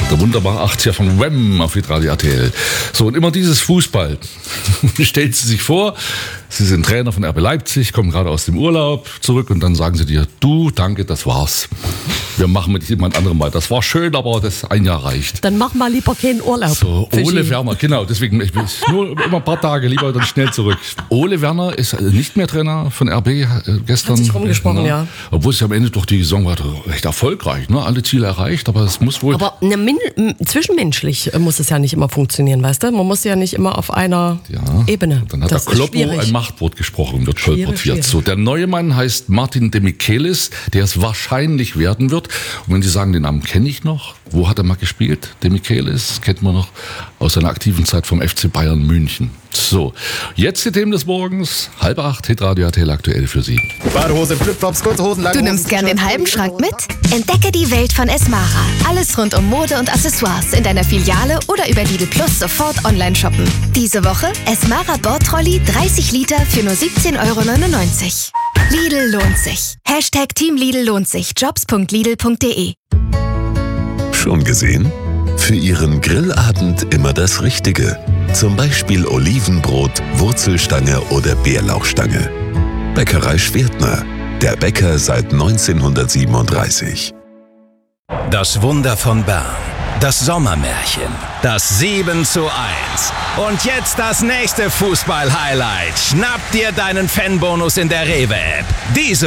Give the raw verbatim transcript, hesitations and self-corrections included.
Der wunderbare achtziger von Wham auf Hitradio R T L. So, und immer dieses Fußball. Stellen Sie sich vor, Sie sind Trainer von R B Leipzig, kommen gerade aus dem Urlaub zurück und dann sagen Sie dir, du, danke, das war's. Wir machen mit jemand anderem weiter. Das war schön, aber das ein Jahr reicht. Dann mach mal lieber keinen Urlaub. So, Ole Werner, genau, deswegen ich bin nur immer ein paar Tage lieber dann schnell zurück. Ole Werner ist nicht mehr Trainer von R B gestern. Hat sich rumgesprochen, ne? ja. Obwohl es ja am Ende doch die Saison war recht erfolgreich, ne? Alle Ziele erreicht, aber es muss wohl... Aber ne, min, zwischenmenschlich muss es ja nicht immer funktionieren, weißt du? Man muss ja nicht immer auf einer ja, Ebene. Dann hat das der Kloppo ein Machtwort gesprochen, wird kolportiert. So, der neue Mann heißt Martin de Michelis, der es wahrscheinlich werden wird. Und wenn Sie sagen, den Namen kenne ich noch, wo hat er mal gespielt? De Michelis kennt man noch aus seiner aktiven Zeit vom F C Bayern München. So, jetzt die Themen des Morgens, halb acht, Hitradio R T L aktuell für Sie. Badehose, Flipflops, kurze Hosen, lange Du nimmst gern den halben Schrank mit? Entdecke die Welt von Esmara. Alles rund um Mode und Accessoires in deiner Filiale oder über Lidl Plus sofort online shoppen. Diese Woche Esmara Bordtrolley dreißig Liter für nur siebzehn Euro neunundneunzig. Lidl lohnt sich. Hashtag Team Lidl lohnt sich. Jobs punkt lidl punkt de. Schon gesehen? Für Ihren Grillabend immer das Richtige. Zum Beispiel Olivenbrot, Wurzelstange oder Bärlauchstange. Bäckerei Schwertner. Der Bäcker seit neunzehnhundertsiebenunddreißig. Das Wunder von Bern. Das Sommermärchen. Das sieben zu eins. Und jetzt das nächste Fußball-Highlight. Schnapp dir deinen Fanbonus in der Rewe-App. Diese